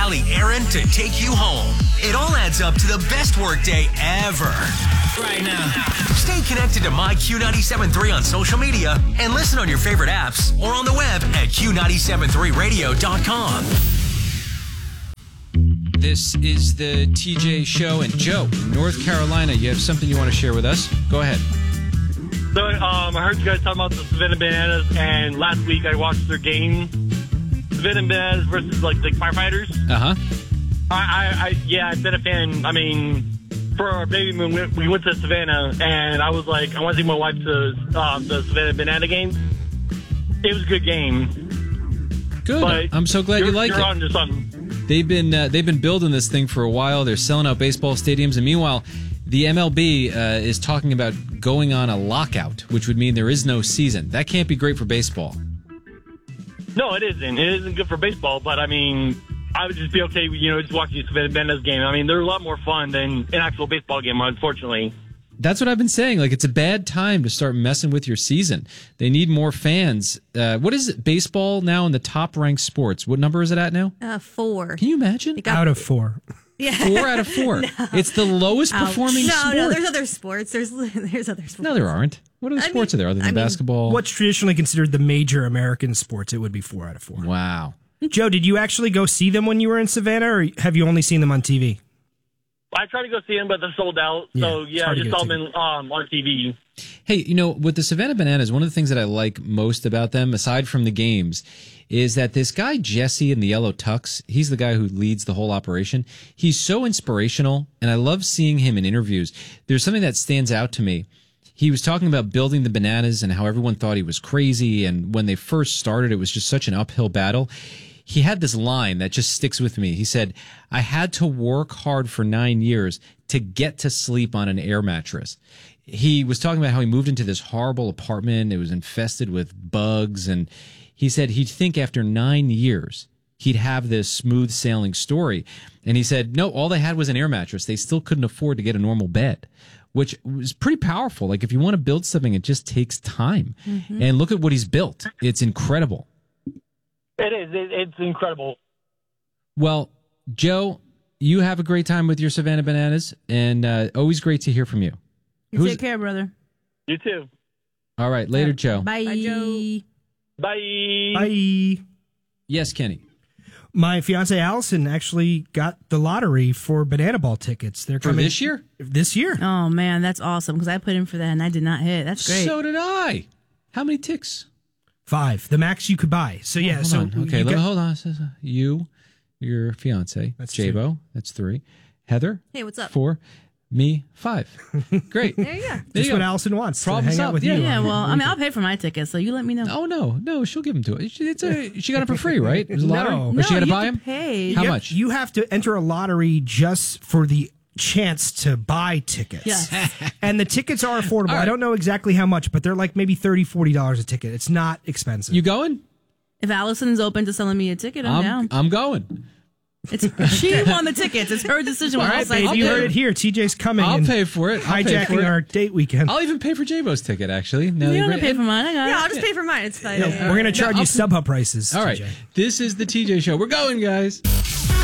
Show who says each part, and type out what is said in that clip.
Speaker 1: Allie, Aaron to take you home. It all adds up to the best workday ever. Right now. Stay connected to MyQ973 on social media and listen on your favorite apps or on the web at Q973radio.com.
Speaker 2: This is the TJ Show. And Joe, North Carolina, you have something you want to share with us? Go ahead.
Speaker 3: So, I heard you guys talking about the Savannah Bananas, and last week I watched their game. Savannah Bananas versus, the firefighters.
Speaker 2: Uh-huh.
Speaker 3: I've been a fan. I mean, for our baby moon, we went to Savannah, and I was like, I want to take my wife to the Savannah Banana game. It was a good game.
Speaker 2: Good.
Speaker 3: But
Speaker 2: I'm so glad you liked it.
Speaker 3: You're on to something.
Speaker 2: They've been building this thing for a while. They're selling out baseball stadiums, and meanwhile, the MLB is talking about going on a lockout, which would mean there is no season. That can't be great for baseball.
Speaker 3: No, it isn't. It isn't good for baseball, but I mean, I would just be okay, just watching the Savannah Bananas game. I mean, they're a lot more fun than an actual baseball game, unfortunately. That's
Speaker 2: what I've been saying. It's a bad time to start messing with your season. They need more fans. What is it? Baseball now in the top-ranked sports. What number is it at now?
Speaker 4: 4.
Speaker 2: Can you imagine?
Speaker 5: Out of 4.
Speaker 4: Yeah.
Speaker 2: 4 out of 4. No. It's the lowest performing sport.
Speaker 4: No, there's other sports. There's other sports.
Speaker 2: No, there aren't. What other sports are there other than basketball?
Speaker 5: What's traditionally considered the major American sports, it would be 4 out of 4.
Speaker 2: Wow.
Speaker 5: Joe, did you actually go see them when you were in Savannah, or have you only seen them on TV?
Speaker 3: I tried to go see them, but they're sold out. So, I just saw them on TV.
Speaker 2: Hey, with the Savannah Bananas, one of the things that I like most about them, aside from the games, is that this guy, Jesse in the yellow tux, he's the guy who leads the whole operation. He's so inspirational, and I love seeing him in interviews. There's something that stands out to me. He was talking about building the bananas and how everyone thought he was crazy, and when they first started, it was just such an uphill battle. He had this line that just sticks with me. He said, I had to work hard for 9 years to get to sleep on an air mattress. He was talking about how he moved into this horrible apartment. It was infested with bugs. And he said he'd think after 9 years, he'd have this smooth sailing story. And he said, no, all they had was an air mattress. They still couldn't afford to get a normal bed, which was pretty powerful. If you want to build something, it just takes time. Mm-hmm. And look at what he's built. It's incredible.
Speaker 3: It is. It's incredible.
Speaker 2: Well, Joe, you have a great time with your Savannah Bananas, and always great to hear from you.
Speaker 4: Take care, brother.
Speaker 3: You too.
Speaker 2: All right. Later, Joe.
Speaker 4: Bye.
Speaker 3: Bye, Joe. Bye.
Speaker 5: Bye.
Speaker 2: Yes, Kenny.
Speaker 5: My fiance Allison actually got the lottery for Banana Ball tickets. They're coming
Speaker 2: for this year?
Speaker 5: This year.
Speaker 4: Oh, man, that's awesome, because I put in for that, and I did not hit. That's great.
Speaker 2: So did I. How many ticks?
Speaker 5: 5, the max you could buy. So yeah,
Speaker 2: hold on. Okay, hold on. You, your fiance,
Speaker 5: that's
Speaker 2: Jabo,
Speaker 5: 2.
Speaker 2: That's 3. Heather,
Speaker 4: hey, what's up?
Speaker 2: 4. Me, 5. Great.
Speaker 4: There you go.
Speaker 5: That's what Allison wants.
Speaker 2: Problems
Speaker 5: to hang out with you.
Speaker 4: Yeah. Well, I'll pay for my tickets, so you let me know.
Speaker 2: Oh no, she'll give them to her. She got them for free, right? It was a lottery.
Speaker 5: No,
Speaker 2: was she gonna buy them?
Speaker 4: Pay.
Speaker 2: How much?
Speaker 5: You have to enter a lottery just for the chance to buy tickets.
Speaker 4: Yes.
Speaker 5: And the tickets are affordable.
Speaker 2: Right.
Speaker 5: I don't know exactly how much, but they're maybe $30-$40 a ticket. It's not expensive.
Speaker 2: You going?
Speaker 4: If Allison's open to selling me a ticket, I'm down.
Speaker 2: I'm going.
Speaker 4: She won the tickets. It's her decision.
Speaker 5: All right, babe, you heard it here. TJ's coming.
Speaker 2: I'll pay for it.
Speaker 5: Hijacking our date weekend.
Speaker 2: I'll even pay for Jabo's ticket, actually.
Speaker 4: You don't have to pay for mine. I got it.
Speaker 6: I'll just pay for mine. It's fine.
Speaker 5: We're going to charge you StubHub prices.
Speaker 2: All right.
Speaker 5: TJ.
Speaker 2: This is the TJ Show. We're going, guys.